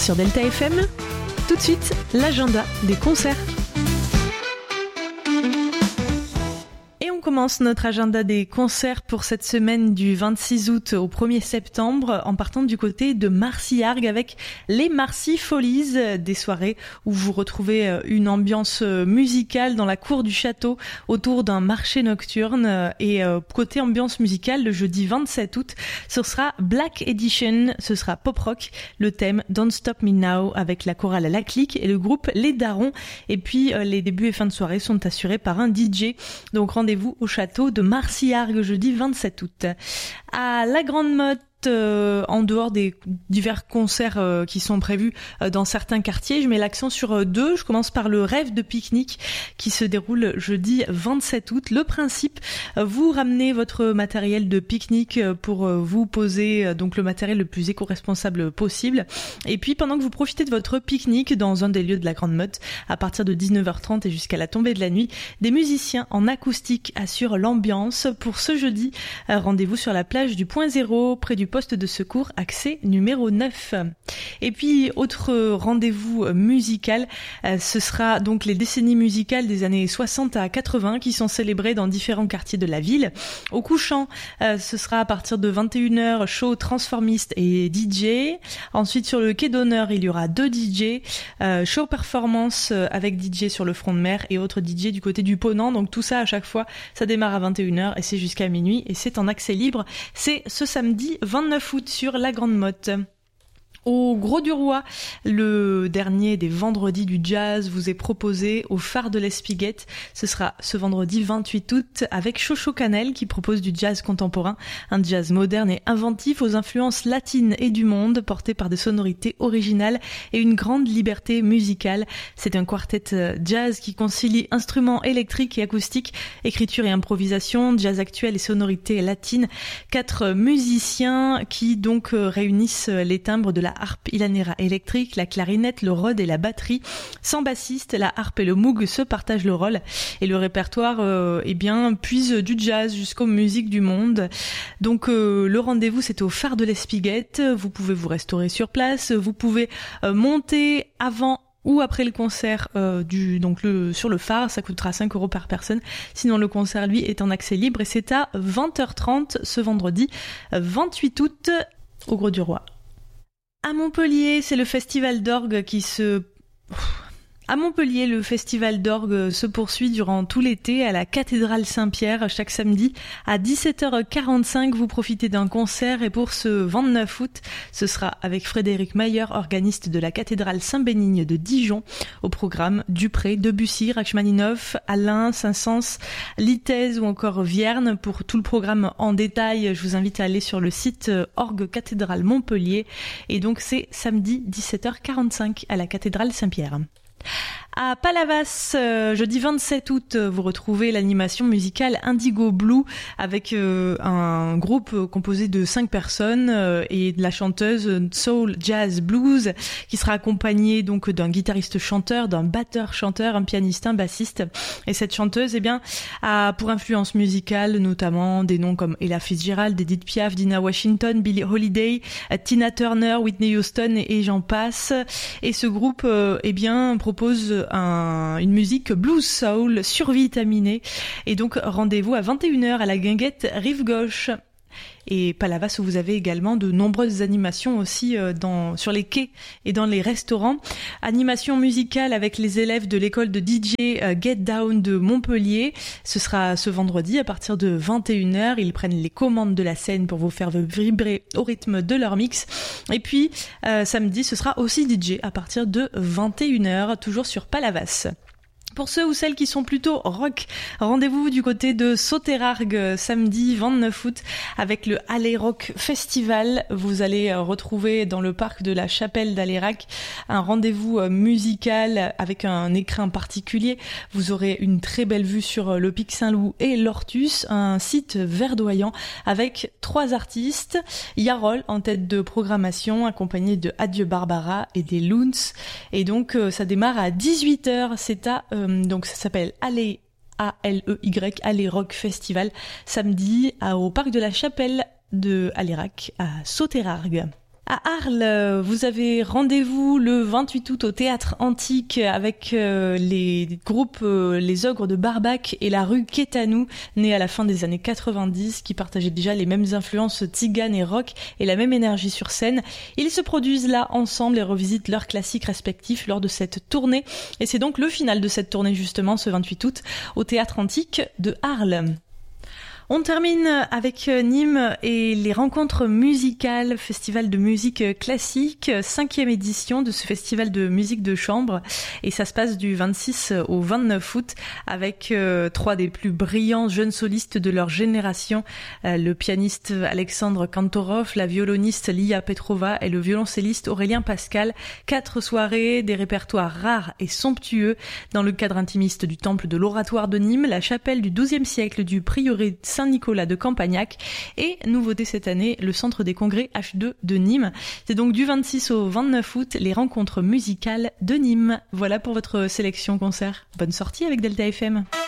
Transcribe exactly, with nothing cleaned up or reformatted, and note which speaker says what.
Speaker 1: sur Delta F M. Tout de suite, l'agenda des concerts. On commence notre agenda des concerts pour cette semaine du vingt-six août au premier septembre en partant du côté de Marcy-Argues avec les Marcy Follies, des soirées où vous retrouvez une ambiance musicale dans la cour du château autour d'un marché nocturne. Et côté ambiance musicale, le jeudi vingt-sept août, ce sera Black Edition, ce sera pop rock, le thème Don't Stop Me Now avec la chorale La Clique et le groupe Les Darons. Et puis les débuts et fins de soirée sont assurés par un D J. Donc rendez-vous au château de Marcy-Argues jeudi vingt-sept août. À la Grande Motte, Euh, en dehors des divers concerts euh, qui sont prévus euh, dans certains quartiers, je mets l'accent sur euh, deux. Je commence par le Rêve de pique-nique qui se déroule jeudi vingt-sept août. Le principe, euh, vous ramenez votre matériel de pique-nique euh, pour euh, vous poser euh, donc le matériel le plus éco-responsable possible. Et puis pendant que vous profitez de votre pique-nique dans un des lieux de la Grande Motte, à partir de dix-neuf heures trente et jusqu'à la tombée de la nuit, des musiciens en acoustique assurent l'ambiance. Pour ce jeudi, euh, rendez-vous sur la plage du Point Zéro, près du poste de secours accès numéro neuf. Et puis autre rendez-vous musical, euh, ce sera donc les décennies musicales des années soixante à quatre-vingts qui sont célébrées dans différents quartiers de la ville. Au couchant, euh, ce sera à partir de vingt et une heures show transformiste et D J. Ensuite sur le quai d'honneur, il y aura deux D J, euh, show performance avec D J sur le front de mer et autres D J du côté du Ponant. Donc tout ça à chaque fois, ça démarre à vingt et une heures et c'est jusqu'à minuit et c'est en accès libre. C'est ce samedi vingt-neuf août sur la Grande Motte. Au Gros du Roi, le dernier des vendredis du jazz vous est proposé au Phare de l'Espiguette. Ce sera ce vendredi vingt-huit août avec Chocho Canel qui propose du jazz contemporain, un jazz moderne et inventif aux influences latines et du monde, porté par des sonorités originales et une grande liberté musicale. C'est un quartet jazz qui concilie instruments électriques et acoustiques, écriture et improvisation, jazz actuel et sonorités latines. Quatre musiciens qui donc réunissent les timbres de la harpe Ilanera électrique, la clarinette, le rod et la batterie. Sans bassiste, la harpe et le moog se partagent le rôle et le répertoire euh, eh bien puise du jazz jusqu'aux musiques du monde. Donc euh, le rendez-vous c'est au Phare de l'Espiguette. Vous pouvez vous restaurer sur place, vous pouvez euh, monter avant ou après le concert euh, du donc le sur le phare, ça coûtera cinq euros par personne. Sinon le concert lui est en accès libre et c'est à vingt heures trente ce vendredi vingt-huit août au Gros du Roi. À Montpellier, c'est le festival d'orgue qui se... À Montpellier, le festival d'orgue se poursuit durant tout l'été à la cathédrale Saint-Pierre chaque samedi à dix-sept heures quarante-cinq. Vous profitez d'un concert et pour ce vingt-neuf août, ce sera avec Frédéric Mayer, organiste de la cathédrale Saint-Bénigne de Dijon. Au programme Dupré, Debussy, Rachmaninoff, Alain, Saint-Saëns, Litez ou encore Vierne. Pour tout le programme en détail, je vous invite à aller sur le site Orgue Cathédrale Montpellier. Et donc c'est samedi dix-sept heures quarante-cinq à la cathédrale Saint-Pierre. À Palavas, euh, jeudi vingt-sept août, vous retrouvez l'animation musicale Indigo Blue avec euh, un groupe composé de cinq personnes euh, et de la chanteuse Soul Jazz Blues qui sera accompagnée donc d'un guitariste chanteur, d'un batteur chanteur, un pianiste, un bassiste. Et cette chanteuse, eh bien, a pour influence musicale notamment des noms comme Ella Fitzgerald, Edith Piaf, Dinah Washington, Billie Holiday, Tina Turner, Whitney Houston et, et j'en passe. Et ce groupe, euh, eh bien, propose Un, une musique blues soul survitaminée et donc rendez-vous à vingt et une heures à la Guinguette Rive Gauche. Et Palavas où vous avez également de nombreuses animations aussi euh, dans, sur les quais et dans les restaurants. Animation musicale avec les élèves de l'école de D J euh, Get Down de Montpellier. Ce sera ce vendredi à partir de vingt et une heures. Ils prennent les commandes de la scène pour vous faire vibrer au rythme de leur mix. Et puis euh, samedi, ce sera aussi D J à partir de vingt et une heures, toujours sur Palavas. Pour ceux ou celles qui sont plutôt rock, rendez-vous du côté de Sauterargues samedi vingt-neuf août avec le Alley Rock Festival. Vous allez retrouver dans le parc de la Chapelle d'Alérac un rendez-vous musical avec un écrin particulier. Vous aurez une très belle vue sur le Pic Saint-Loup et l'Ortus, un site verdoyant avec trois artistes. Yarol en tête de programmation, accompagné de Adieu Barbara et des Loons. Et donc ça démarre à dix-huit heures, c'est à euh, donc ça s'appelle Alley A L E Y, Alley Rock Festival, samedi à, au parc de la Chapelle de Alérac à Sauterargues. À Arles, vous avez rendez-vous le vingt-huit août au Théâtre Antique avec euh, les groupes euh, Les Ogres de Barbac et la rue Quétanou, née à la fin des années quatre-vingt-dix, qui partageaient déjà les mêmes influences tziganes et rock et la même énergie sur scène. Ils se produisent là ensemble et revisitent leurs classiques respectifs lors de cette tournée. Et c'est donc le final de cette tournée justement ce vingt-huit août au Théâtre Antique de Arles. On termine avec Nîmes et les rencontres musicales, festival de musique classique, cinquième édition de ce festival de musique de chambre. Et ça se passe du vingt-six au vingt-neuf août avec euh, trois des plus brillants jeunes solistes de leur génération. Euh, le pianiste Alexandre Kantorov, la violoniste Lia Petrova et le violoncelliste Aurélien Pascal. Quatre soirées, des répertoires rares et somptueux dans le cadre intimiste du temple de l'Oratoire de Nîmes, la chapelle du douzième siècle du prieuré Saint-Nicolas de Campagnac et, nouveauté cette année, le centre des congrès H deux de Nîmes. C'est donc du vingt-six au vingt-neuf août, les rencontres musicales de Nîmes. Voilà pour votre sélection concert. Bonne sortie avec Delta F M.